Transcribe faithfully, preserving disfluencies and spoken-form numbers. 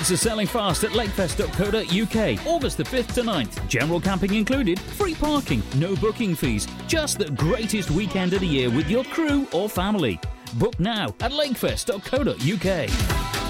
Tickets are selling fast at lakefest dot co dot uk. August the fifth to ninth. General camping included. Free parking. No booking fees. Just the greatest weekend of the year with your crew or family. Book now at lakefest dot co dot uk.